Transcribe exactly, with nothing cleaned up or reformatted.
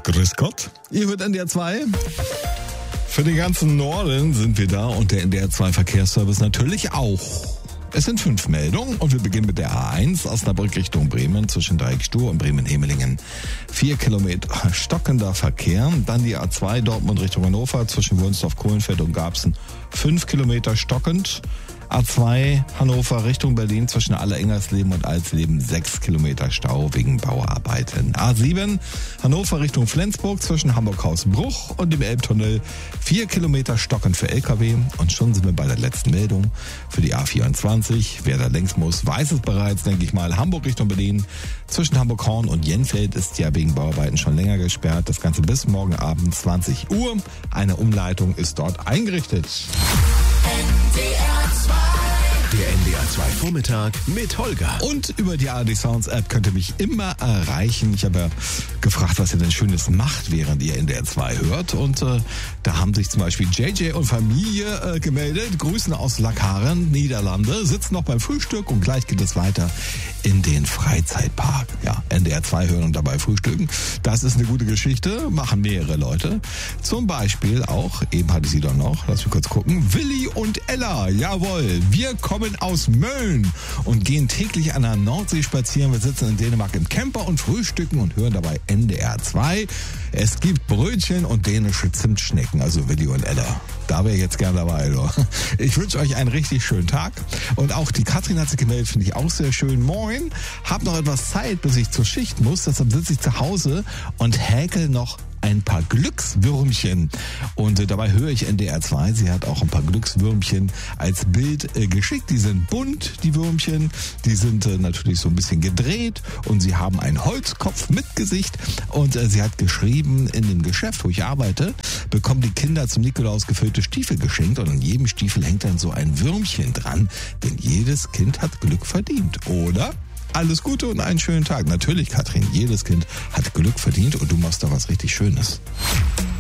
grüß Gott. Ihr hört N D R zwei. Für den ganzen Norden sind wir da und der N D R zwei Verkehrsservice natürlich auch. Es sind fünf Meldungen und wir beginnen mit der A eins Osnabrück Richtung Bremen zwischen Dreieckstuhl und Bremen-Hemelingen. Vier Kilometer stockender Verkehr. Dann die A zwei Dortmund Richtung Hannover zwischen Wunsdorf-Kohlenfeld und Garbsen. Fünf Kilometer stockend. A zwei Hannover Richtung Berlin zwischen Aller-Ingersleben und Alsleben sechs Kilometer Stau wegen Bauarbeiten. A sieben Hannover Richtung Flensburg zwischen Hamburg-Hausbruch und dem Elbtunnel vier Kilometer stockend für L K W. Und schon sind wir bei der letzten Meldung für die A vierundzwanzig. Wer da längs muss, weiß es bereits, denke ich mal. Hamburg Richtung Berlin zwischen Hamburg-Horn und Jenfeld ist ja wegen Bauarbeiten schon länger gesperrt. Das Ganze bis morgen Abend zwanzig Uhr. Eine Umleitung ist dort eingerichtet. N D R zwei. Der N D R zwei Vormittag mit Holger. Und über die A R D Sounds App könnt ihr mich immer erreichen. Ich habe ja gefragt, was ihr denn Schönes macht, während ihr N D R zwei hört. Und äh, da haben sich zum Beispiel J J und Familie äh, gemeldet. Grüßen aus Lakaren, Niederlande. Sitzen noch beim Frühstück und gleich geht es weiter in den Freizeitpark. Ja, N D R zwei hören und dabei frühstücken. Das ist eine gute Geschichte. Machen mehrere Leute. Zum Beispiel auch, eben hatte sie doch noch, lass mich kurz gucken, Willi und Ella. Jawohl, wir kommen aus Mölln und gehen täglich an der Nordsee spazieren. Wir sitzen in Dänemark im Camper und frühstücken und hören dabei N D R zwei. Es gibt Brötchen und dänische Zimtschnecken, also Willi und Ella. Da wäre ich jetzt gern dabei. Oder? Ich wünsche euch einen richtig schönen Tag. Und auch die Katrin hat sich gemeldet, finde ich auch sehr schön. Moin, hab noch etwas Zeit, bis ich zur Schicht muss. Deshalb sitze ich zu Hause und häkel noch ein paar Glückswürmchen. Und äh, dabei höre ich N D R zwei. Sie hat auch ein paar Glückswürmchen als Bild äh, geschickt. Die sind bunt, die Würmchen. Die sind äh, natürlich so ein bisschen gedreht. Und sie haben einen Holzkopf mit Gesicht. Und äh, sie hat geschrieben, in dem Geschäft, wo ich arbeite, bekommen die Kinder zum Nikolaus gefüllte Stiefel geschenkt. Und an jedem Stiefel hängt dann so ein Würmchen dran. Denn jedes Kind hat Glück verdient, oder? Alles Gute und einen schönen Tag. Natürlich, Katrin, jedes Kind hat Glück verdient und du machst da was richtig Schönes.